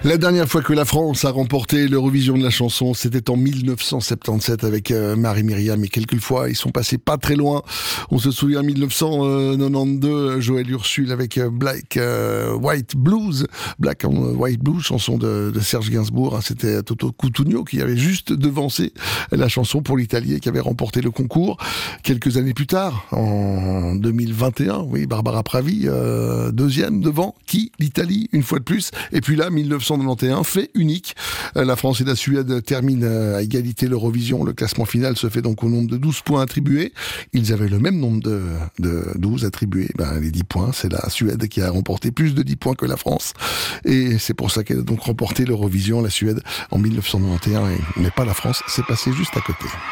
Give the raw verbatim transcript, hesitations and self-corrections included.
La dernière fois que la France a remporté l'Eurovision de la chanson, c'était en mille neuf cent soixante-dix-sept avec euh, Marie-Myriam. Et quelquefois, ils sont passés pas très loin. On se souvient en mille neuf cent quatre-vingt-douze, Joël Ursule avec euh, Black euh, White Blues. Black and White Blues, chanson de, de Serge Gainsbourg. Hein, c'était Toto Cutugno qui avait juste devancé la chanson pour l'Italie, qui avait remporté le concours. Quelques années plus tard, en deux mille vingt et un, oui, Barbara Pravi, euh, deuxième devant qui? L'Italie, une fois de plus. Et puis là, mille neuf cent quatre-vingt-onze, fait unique. La France et la Suède terminent à égalité l'Eurovision. Le classement final se fait donc au nombre de douze points attribués. Ils avaient le même nombre de, de douze attribués. Ben, les dix points, c'est la Suède qui a remporté plus de dix points que la France. Et c'est pour ça qu'elle a donc remporté l'Eurovision, la Suède, en mille neuf cent quatre-vingt-onze, mais pas la France. C'est passé juste à côté.